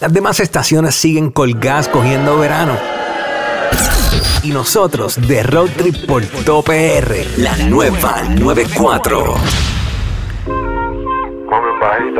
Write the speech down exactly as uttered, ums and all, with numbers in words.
Las demás estaciones siguen colgadas cogiendo verano. Y nosotros de Road Trip por todo P R, la nueva noventa y cuatro. Coming by.